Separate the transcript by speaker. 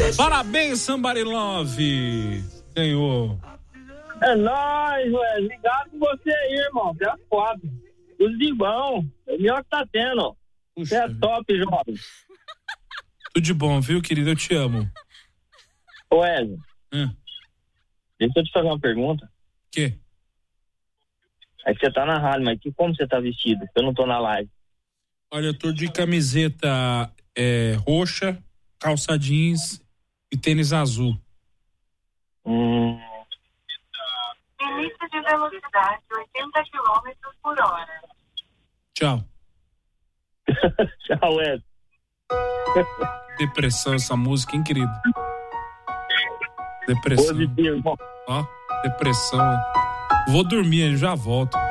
Speaker 1: Parabéns, Somebody Love. Ganhou.
Speaker 2: É nóis, ué. Ligado com você aí, irmão. Até as 4. Tudo de bom. É o melhor que tá tendo. Você é top, jovem.
Speaker 1: Tudo de bom, viu, querido? Eu te amo.
Speaker 2: Ô, Wesley. Deixa eu te fazer uma pergunta.
Speaker 1: Quê?
Speaker 2: É que você tá na rádio, mas como você tá vestido? Eu não tô na live.
Speaker 1: Olha, eu tô de camiseta roxa, calça jeans e tênis azul.
Speaker 3: Limite de velocidade 80 km por hora.
Speaker 1: Tchau.
Speaker 2: Tchau, Wesley.
Speaker 1: Depressão essa música, hein, querido? Depressão.
Speaker 2: Positivo, irmão.
Speaker 1: Ó, depressão. Vou dormir, já volto.